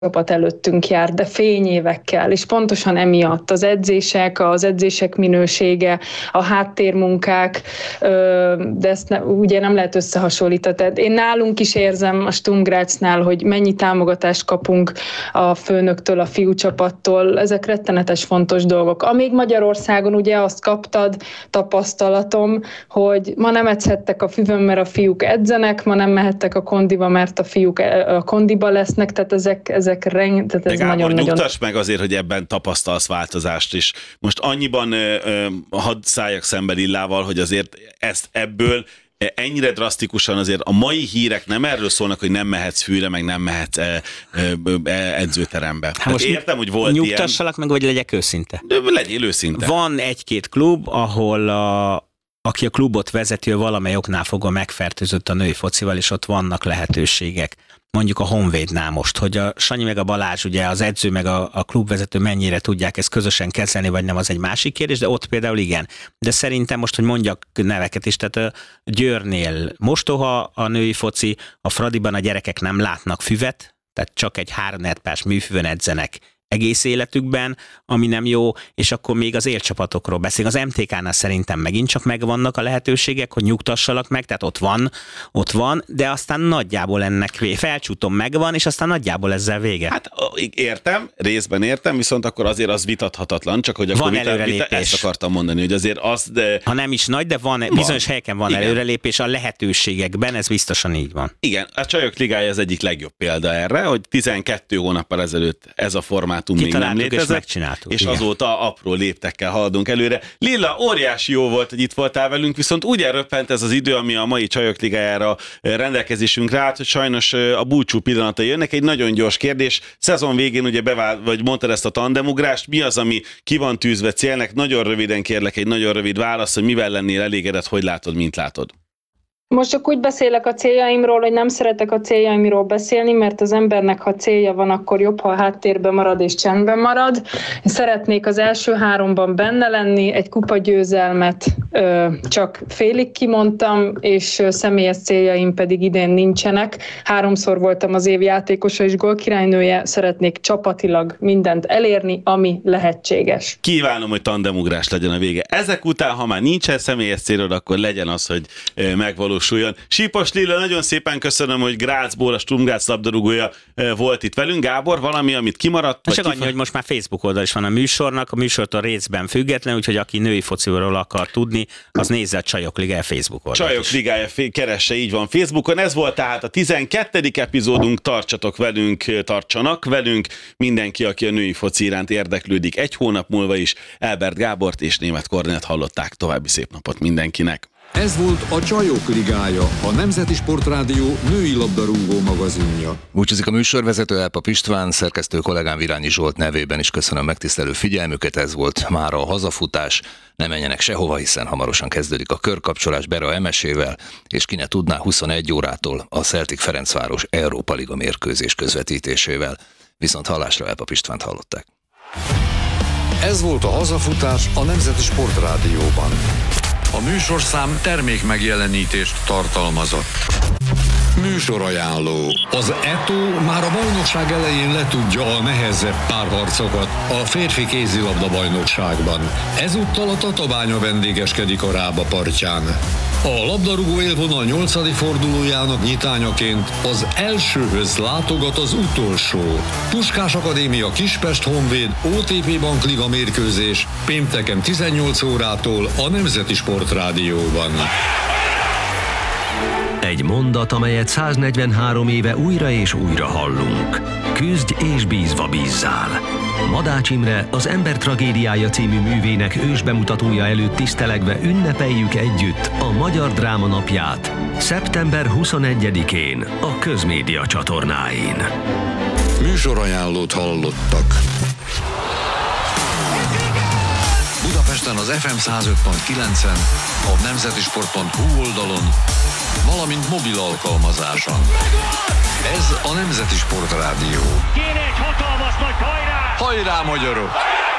csapat előttünk jár, de fényévekkel, és pontosan emiatt az edzések minősége, a háttérmunkák, de ezt ugye nem lehet összehasonlítani. Tehát én nálunk is érzem a Sturm Gráznál, hogy mennyi támogatást kapunk a főnöktől, a fiúcsapattól, ezek rettenetes fontos dolgok. Amíg Magyarországon ugye azt kaptad, tapasztalatom, hogy ma nem edzhettek a füvön, mert a fiúk edzenek, ma nem mehettek a kondiba, mert a fiúk a kondiba lesznek, tehát ezek tehát ez nagyon-nagyon... Nyugtass meg azért, hogy ebben tapasztalsz változást is. Most annyiban hadd szálljak szembe Lillával, hogy azért ebből ennyire drasztikusan azért a mai hírek nem erről szólnak, hogy nem mehetsz fűre, meg nem mehetsz edzőterembe. Hát értem, hogy volt nyugtassalak meg, vagy legyek őszinte? Legyél őszinte. Van egy-két klub, ahol aki a klubot vezeti, valamely oknál fogva megfertőzött a női focival, és ott vannak lehetőségek. Mondjuk a Honvédnál most, hogy a Sanyi meg a Balázs, ugye az edző meg a klubvezető mennyire tudják ezt közösen kezelni, vagy nem, az egy másik kérdés, de ott például igen. De szerintem most, hogy mondjak neveket is, tehát a Győrnél mostoha a női foci, a Fradiban a gyerekek nem látnak füvet, tehát csak egy 3 pás műfüvön edzenek egész életükben, ami nem jó, és akkor még az élcsapatokról beszélünk. Az MTK-nál szerintem megint csak megvannak a lehetőségek, hogy nyugtassalak meg, tehát ott van, de aztán nagyjából ennek felcsúton megvan, és aztán nagyjából ezzel vége. Hát részben értem, viszont akkor azért az vitathatatlan, csak hogy akkor ezt akartam mondani, hogy azért az... Ha nem is nagy, de van. Bizonyos helyeken van előrelépés, a lehetőségekben ez biztosan így van. Igen, a Csajok Ligája az egyik legjobb példa erre, hogy 12 hónappal ezelőtt ez a formát még nem létezett, és azóta apró léptekkel haladunk előre. Lilla, óriási jó volt, hogy itt voltál velünk, viszont úgy elröppent ez az idő, ami a mai Csajok Ligájára rendelkezésünkre állt, hogy sajnos a búcsú pillanatai jönnek. Egy nagyon gyors kérdés. Szezon végén ugye vagy mondtad ezt a tandemugrást, mi az, ami ki van tűzve célnek? Nagyon röviden kérlek egy nagyon rövid válasz, hogy mivel lennél elégedett, hogy látod, mint látod. Most csak úgy beszélek a céljaimról, hogy nem szeretek a céljaimról beszélni, mert az embernek, ha célja van, akkor jobb, ha a háttérben marad és csendben marad. Én szeretnék az első 3-ban benne lenni, egy kupagyőzelmet csak félig kimondtam, és személyes céljaim pedig idén nincsenek. 3-szor voltam az év játékosa és gólkirálynője, szeretnék csapatilag mindent elérni, ami lehetséges. Kívánom, hogy tandemugrás legyen a vége. Ezek után, ha már nincsen személyes célod, akkor legyen az, hogy megvalósuljon. Sípos Lilla, nagyon szépen köszönöm, hogy Grazból a Sturm Graz labdarúgója volt itt velünk. Gábor, valami, amit kimaradt? Csak annyi, hogy most már Facebook oldal is van a műsornak, a műsortól részben független, úgyhogy aki női fociról akar tudni, az nézze a Csajok Ligája Facebook oldalt. Csajok Ligája keresse, így van Facebookon. Ez volt tehát a 12. epizódunk, tartsanak velünk mindenki, aki a női foci iránt érdeklődik. 1 hónap múlva is Elbert Gábort és Németh Kornélt hallották. További szép napot mindenkinek! Ez volt a Csajok Ligája, a Nemzeti Sportrádió női labdarúgó magazinja. Búcsúzik a műsorvezető Elpap István, szerkesztő kollégám Virányi Zsolt nevében is köszönöm megtisztelő figyelmüket, ez volt mára a hazafutás. Ne menjenek sehova, hiszen hamarosan kezdődik a körkapcsolás Bera Emesével, és ki ne tudná 21 órától a Celtic Ferencváros Európa Liga mérkőzés közvetítésével. Viszont hallásra Elpap Istvánt hallották. Ez volt a hazafutás a Nemzeti Sportrádióban. A műsorszám termék megjelenítést tartalmazott. Műsorajánló. Az Eto már a bajnokság elején letudja a nehezebb párharcokat a férfi kézilabda bajnokságban. Ezúttal a Tatabánya vendégeskedik a Rába partján. A labdarúgó élvonal 8. fordulójának nyitányaként az elsőhöz látogat az utolsó. Puskás Akadémia Kispest Honvéd OTP Bankliga mérkőzés pénteken 18 órától a Nemzeti Sportrádióban. Egy mondat, amelyet 143 éve újra és újra hallunk. Küzdj és bízva bízzál. Madács Imre az Ember tragédiája című művének ősbemutatója előtt tisztelegve ünnepeljük együtt a Magyar Dráma Napját szeptember 21-én a Közmédia csatornáin. Műsorajánlót hallottak. Budapesten az FM 105.9-en, a nemzetisport.hu oldalon, valamint mobil alkalmazáson. Ez a Nemzeti Sportrádió. Kéne egy hatalmas nagy hajrá! Hajrá, magyarok!